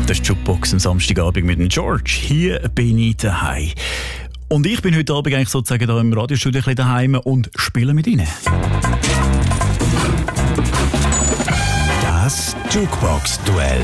Das ist Jukebox am Samstagabend mit dem George. Hier bin ich daheim. Und ich bin heute Abend eigentlich sozusagen da im Radiostudio ein bisschen daheim und spiele mit Ihnen. Das Jukebox-Duell.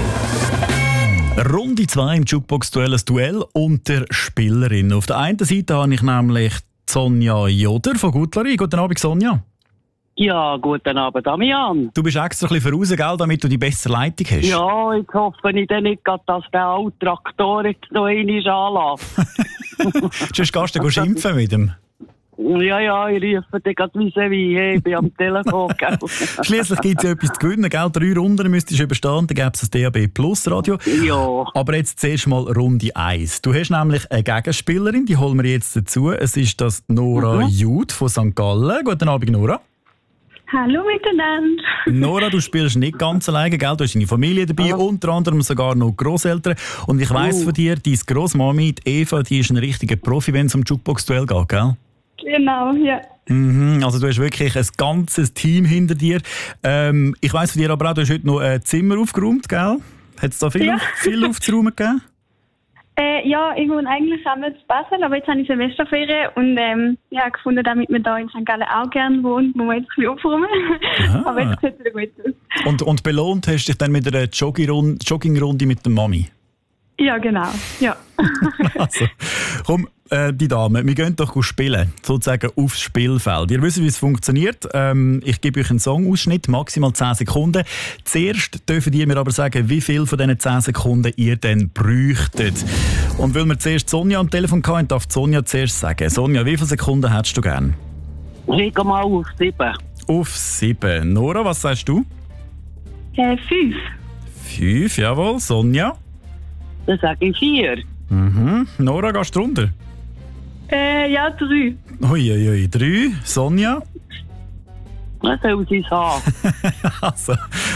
Runde 2 im Jukebox-Duell, ein Duell unter Spielerinnen. Auf der einen Seite habe ich nämlich Sonja Joder von Guttlari. Guten Abend, Sonja. Ja, guten Abend, Damian. Du bist extra ein bisschen voraus, gell, damit du die bessere Leitung hast. Ja, jetzt hoffe ich dann nicht, dass der alte Traktor jetzt noch einmal anlässt. Sonst gehst du schimpfen mit ihm. Ja, ich rufe dich gerade vis-à-vis, hey, ich bin am Telefon. Schliesslich gibt es ja etwas zu gewinnen, gell? 3 Runden müsstest du überstehen, dann gäbe es das DAB Plus Radio. Ja. Aber jetzt zuerst mal Runde 1. Du hast nämlich eine Gegenspielerin, die holen wir jetzt dazu. Es ist das Nora Jud von St. Gallen. Guten Abend, Nora. Hallo miteinander. Nora, du spielst nicht ganz alleine, gell? Du hast deine Familie dabei, unter anderem sogar noch Grosseltern. Und ich weiss von dir, deine Grossmami, die Eva, die ist ein richtiger Profi, wenn es um Jukebox-Duell geht, gell? Genau, ja. Also du hast wirklich ein ganzes Team hinter dir. Ich weiss von dir aber auch, du hast heute noch ein Zimmer aufgeräumt, gell? Hat es da viel aufzuräumen gegeben? Ja, ich wohne eigentlich auch nicht in Basel, aber jetzt habe ich Semesterferien und ich habe gefunden, damit man da in St. Gallen auch gerne wohnt, muss man jetzt ein bisschen aufräumen. Aber jetzt sieht es wieder gut aus. Und belohnt hast du dich dann mit einer Joggingrunde mit der Mami? Ja, genau. Ja. Also, komm, die Damen, wir gehen doch spielen, sozusagen aufs Spielfeld. Ihr wisst, wie es funktioniert. Ich gebe euch einen Songausschnitt, maximal 10 Sekunden. Zuerst dürft ihr mir aber sagen, wie viel von diesen 10 Sekunden ihr denn bräuchtet. Und weil wir zuerst Sonja am Telefon hatten, darf Sonja zuerst sagen. Sonja, wie viele Sekunden hättest du gern? Ich gehe mal auf 7. Auf 7. Nora, was sagst du? 5. 5, jawohl. Sonja? Dann sage ich 4. Nora, gehst du runter? Ja, 3. Uiuiui, 3. Sonja? Was soll sie sagen? Also,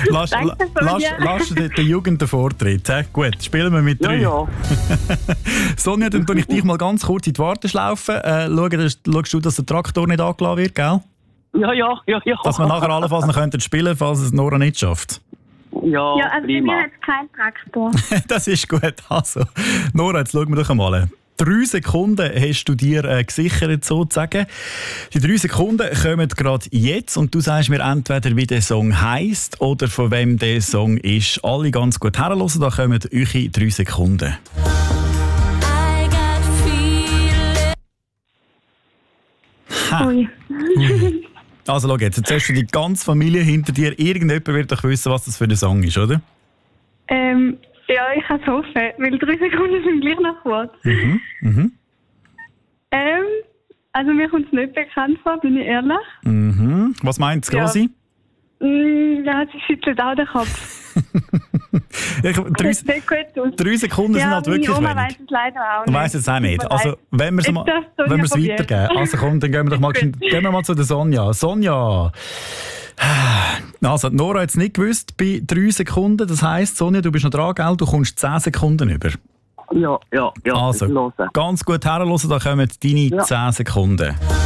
lass der Jugend den Vortritt. He? Gut, spielen wir mit 3. Ja. Sonja, dann tue ich dich mal ganz kurz in die Warteschlaufe. Schaust du, dass der Traktor nicht angelassen wird, gell? Ja. Dass wir nachher allenfalls noch spielen könnten, falls es Nora nicht schafft. Ja, Also bei prima. mir hat es keinen Traktor. Das ist gut. Also, Nora, jetzt schauen wir doch einmal. 3 Sekunden hast du dir gesichert, sozusagen. Die 3 Sekunden kommen gerade jetzt und du sagst mir entweder, wie der Song heisst oder von wem der Song ist. Alle ganz gut herhören, da kommen eure 3 Sekunden. Ui. Also schau jetzt hast du die ganze Familie hinter dir. Irgendjemand wird doch wissen, was das für ein Song ist, oder? Ja, ich kann es hoffen, weil 3 Sekunden sind gleich noch kurz. Also mir kommt es nicht bekannt vor, bin ich ehrlich. Was meint es, Grossi? Ja, sie schüttelt auch den Kopf. 3 Sekunden sind halt wirklich meine Oma wenig. weiss es leider auch Ich nicht. weiss es auch nicht. Also, wenn wir es probieren. weitergeben. Also komm, dann gehen wir mal zu der Sonja. Sonja! Also, Nora hat es nicht gewusst bei 3 Sekunden. Das heisst, Sonja, du bist noch dran, gell? Du kommst 10 Sekunden über. Ja. Also, ganz gut herhören, da kommen deine 10 Sekunden.